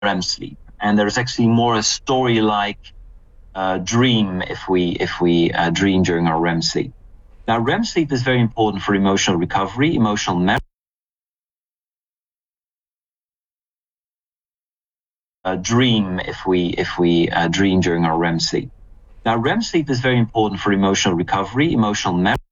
REM sleep, and there's actually more a story-like dream if we dream during our REM sleep. Now, REM sleep is very important for emotional recovery, emotional memory. Dream if we dream during our REM sleep. Now, REM sleep is very important for emotional recovery, emotional memory.